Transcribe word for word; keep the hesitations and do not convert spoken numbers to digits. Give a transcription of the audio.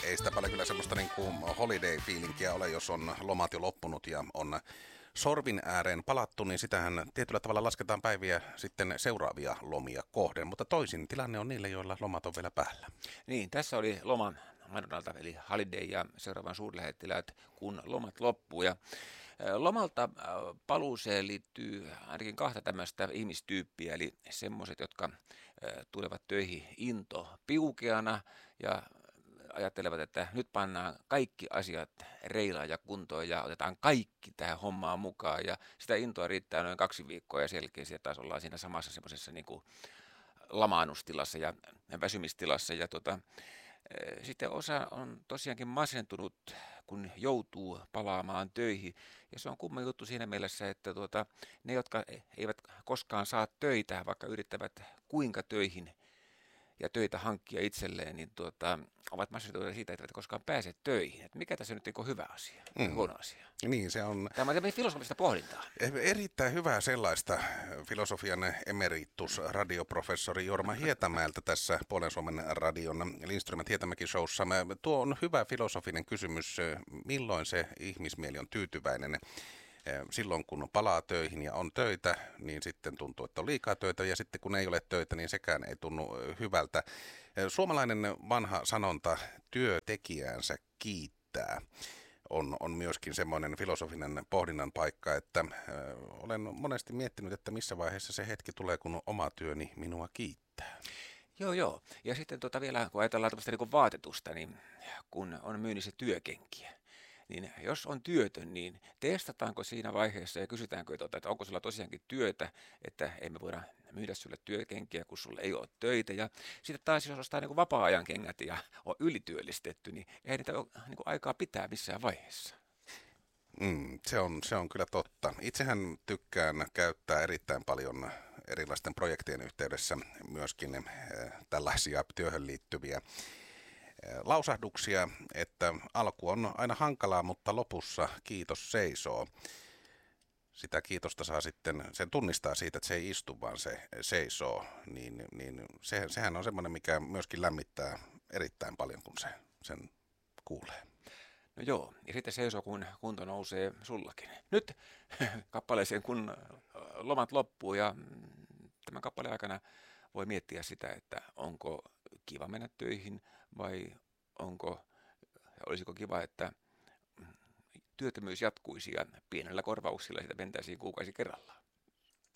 ei sitä paljon kyllä semmoista niin kuin holiday-fiilinkiä ole, jos on lomat jo loppunut ja on sorvin ääreen palattu, niin sitähän tietyllä tavalla lasketaan päiviä sitten seuraavia lomia kohden, mutta toisin tilanne on niille, joilla lomat on vielä päällä. Niin, tässä oli loman mainonnalta, eli Holiday ja seuraavan suurlähettiläät, kun lomat loppuu. Ja lomalta paluuseen liittyy ainakin kahta tämmöistä ihmistyyppiä, eli semmoiset, jotka tulevat töihin into piukeana ja ajattelevat, että nyt pannaan kaikki asiat reilaan ja kuntoon ja otetaan kaikki tähän hommaan mukaan. Ja sitä intoa riittää noin kaksi viikkoa ja selkeä sieltä taas ollaan siinä samassa semmoisessa niin kuin lamaannustilassa ja väsymistilassa. Ja tota, sitten osa on tosiaankin masentunut, kun joutuu palaamaan töihin. Ja se on kumma juttu siinä mielessä, että tuota, ne, jotka eivät koskaan saa töitä, vaikka yrittävät kuinka töihin ja töitä hankkia itselleen, niin tuota, ovat masentuneita siitä, että eivät koskaan pääse töihin. Et mikä tässä nyt on hyvä asia, mm. huono asia? Niin, se on Tämä on filosofista pohdintaa. Erittäin hyvää sellaista filosofian emeritus radioprofessori Jorma Hietamäeltä tässä Puolen Suomen radion Lindström Hietamäki showssa. Tuo on hyvä filosofinen kysymys, milloin se ihmismieli on tyytyväinen. Silloin kun palaa töihin ja on töitä, niin sitten tuntuu, että on liikaa töitä, ja sitten kun ei ole töitä, niin sekään ei tunnu hyvältä. Suomalainen vanha sanonta, työtekijäänsä kiittää, on, on myöskin semmoinen filosofinen pohdinnan paikka, että ö, olen monesti miettinyt, että missä vaiheessa se hetki tulee, kun oma työni minua kiittää. Joo, joo. Ja sitten tuota vielä, kun ajatellaan tämmöistä niin kuin vaatetusta, niin kun on myynnissä työkenkiä, niin jos on työtön, niin testataanko siinä vaiheessa ja kysytäänkö, että onko sulla tosiaankin työtä, että ei me voida myydä sulle työkenkiä, kun sulla ei ole töitä. Ja sitten taas, jos ostaa niin kuin vapaa-ajan kengät ja on ylityöllistetty, niin ei niitä ole niin kuin aikaa pitää missään vaiheessa. Mm, se, on, se on kyllä totta. Itsehän tykkään käyttää erittäin paljon erilaisten projektien yhteydessä myöskin äh, tällaisia työhön liittyviä lausahduksia, että alku on aina hankalaa, mutta lopussa kiitos seisoo. Sitä kiitosta saa sitten, sen tunnistaa siitä, että se ei istu, vaan se seisoo. Niin, niin se, sehän on semmoinen, mikä myöskin lämmittää erittäin paljon, kun se sen kuulee. No joo, ja sitten seisoo, kun kunto nousee sullakin. Nyt kappaleeseen, kun lomat loppuu, ja tämän kappaleen aikana voi miettiä sitä, että onko kiva mennä töihin vai onko, olisiko kiva, että työttömyys jatkuisi ja pienellä korvauksilla sitä mentäisiin kuukausi kerrallaan.